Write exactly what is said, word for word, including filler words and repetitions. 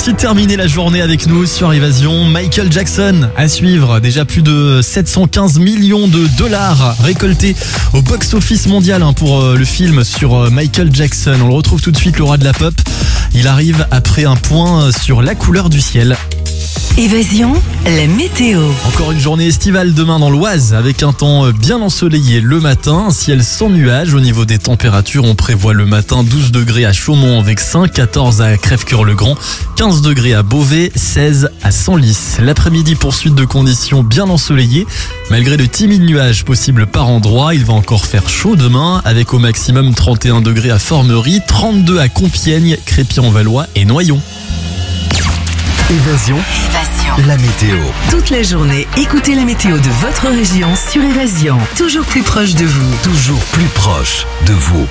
suite terminer la journée avec nous sur Évasion. Michael Jackson à suivre. Déjà plus de sept cent quinze millions de dollars récoltés au box-office mondial pour le film sur Michael Jackson. On le retrouve tout de suite, le roi de la pop. Il arrive après un point sur la couleur du ciel. Évasion, la météo. Encore une journée estivale demain dans l'Oise avec un temps bien ensoleillé le matin, un ciel sans nuages. Au niveau des températures, on prévoit le matin douze degrés à Chaumont-en-Vexin, quatorze à Crèvecœur-le-Grand, quinze degrés à Beauvais, seize à Senlis. L'après-midi, poursuite de conditions bien ensoleillées. Malgré de timides nuages possibles par endroits, il va encore faire chaud demain avec au maximum trente et un degrés à Formerie, trente-deux à Compiègne, Crépy-en-Valois et Noyon. Évasion, Évasion. la météo. Toute la journée, écoutez la météo de votre région sur Évasion. Toujours plus proche de vous. Toujours plus proche de vous.